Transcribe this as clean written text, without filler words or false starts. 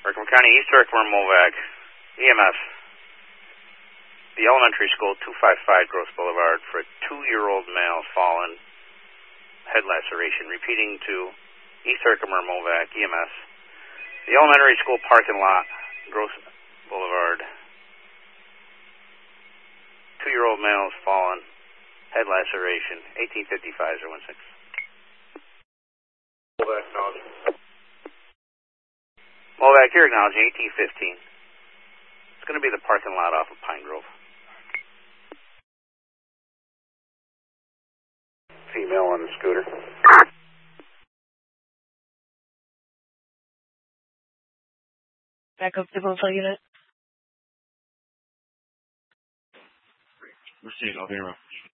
Markham County, East Herkimer, Movac, EMS. The elementary school, 255 Gross Boulevard, for a 2-year-old male fallen, head laceration. Repeating to East Herkimer, Movac, EMS. The elementary school parking lot, Gross Boulevard. 2-year-old male is fallen, head laceration. 1855-016. Movac acknowledging. Movac, you're acknowledging 1815. It's going to be the parking lot off of Pine Grove. Female on the scooter. Back up to Hotel Unit. Received, I'll be around.